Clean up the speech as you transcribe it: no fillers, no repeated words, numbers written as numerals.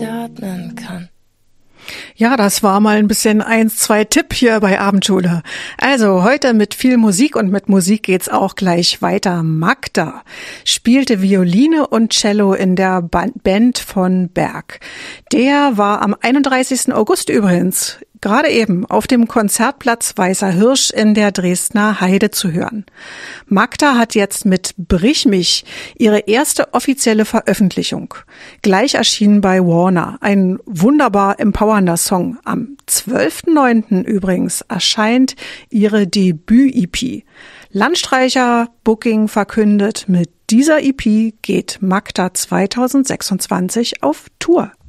atmen kann. Ja, das war mal ein bisschen 1-2 Tipp hier bei Abendschule. Also heute mit viel Musik und mit Musik geht's auch gleich weiter. Magda spielte Violine und Cello in der Band von Berg. Der war am 31. August übrigens gerade eben auf dem Konzertplatz Weißer Hirsch in der Dresdner Heide zu hören. Magda hat jetzt mit Brich mich ihre erste offizielle Veröffentlichung. Gleich erschienen bei Warner. Ein wunderbar empowernder Song. Am 12.09. übrigens erscheint ihre Debüt-EP. Landstreicher Booking verkündet, mit dieser EP geht Magda 2026 auf Tour.